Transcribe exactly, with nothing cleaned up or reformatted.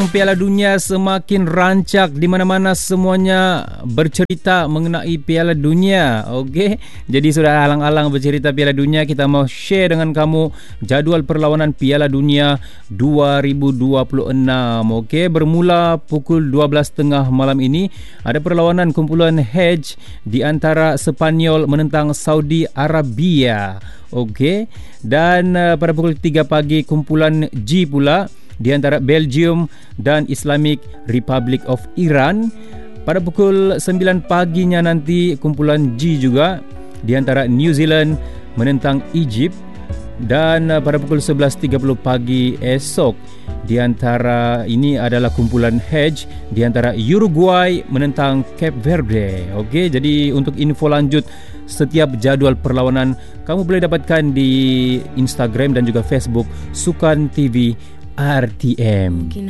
Piala Dunia semakin rancak, di mana-mana semuanya bercerita mengenai Piala Dunia. Okey, jadi sudah alang-alang bercerita Piala Dunia, kita mau share dengan kamu jadual perlawanan Piala Dunia dua ribu dua puluh enam. Okey, bermula pukul dua belas tiga puluh malam ini ada perlawanan kumpulan H di antara Sepanyol menentang Saudi Arabia. Okey, dan uh, pada pukul tiga pagi kumpulan G pula di antara Belgium dan Islamic Republic of Iran. Pada pukul sembilan paginya nanti kumpulan G juga di antara New Zealand menentang Egypt. Dan pada pukul sebelas tiga puluh pagi esok di antara ini adalah kumpulan H di antara Uruguay menentang Cape Verde. Okey, jadi untuk info lanjut setiap jadual perlawanan kamu boleh dapatkan di Instagram dan juga Facebook Sukan T V R T M.